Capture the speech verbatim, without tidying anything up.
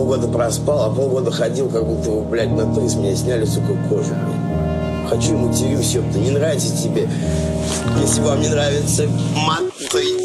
полгода проспал, а полгода ходил, как будто, блядь, на то, с меня сняли, сука, кожу, блядь. Хочу, матерюсь, ёпта, не нравится тебе. Если вам не нравится мат, то